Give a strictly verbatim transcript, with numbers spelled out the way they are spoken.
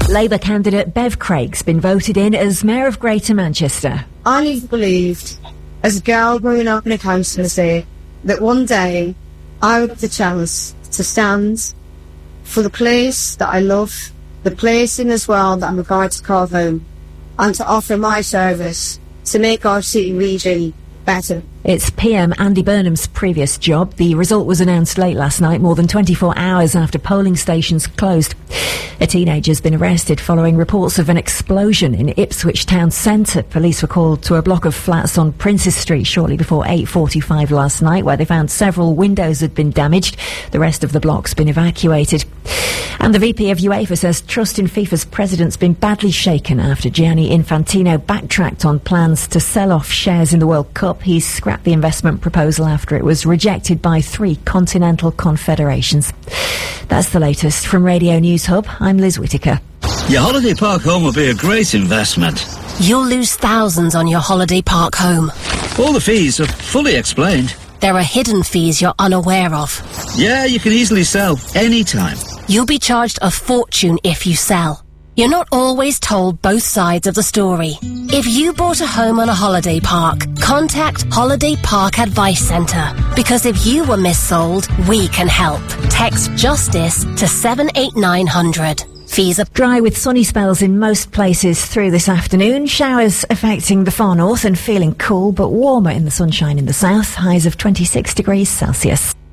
Labour candidate Bev Craig's been voted in as Mayor of Greater Manchester. I never believed, as a girl growing up in a council estate, that one day I would have the chance to stand for the place that I love, the place in this world that I'm required to call home, and to offer my service to make our city region better. It's P M Andy Burnham's previous job. The result was announced late last night, more than twenty-four hours after polling stations closed. A teenager's been arrested following reports of an explosion in Ipswich town centre. Police were called to a block of flats on Princes Street shortly before eight forty-five last night, where they found several windows had been damaged. The rest of the block's been evacuated. And the V P of UEFA says trust in FIFA's president's been badly shaken after Gianni Infantino backtracked on plans to sell off shares in the World Cup. He's scrapped the investment proposal after it was rejected by three continental confederations. That's the latest from Radio News Hub. I'm Liz Whittaker. Your holiday park home will be a great investment. You'll lose thousands on your holiday park home. All the fees are fully explained. There are hidden fees you're unaware of. Yeah, you can easily sell anytime. You'll be charged a fortune if you sell. You're not always told both sides of the story. If you bought a home on a holiday park, contact Holiday Park Advice Centre. Because if you were missold, we can help. Text JUSTICE to seven eight nine hundred. Fees are dry with sunny spells in most places through this afternoon. Showers affecting the far north and feeling cool but warmer in the sunshine in the south. Highs of twenty-six degrees Celsius.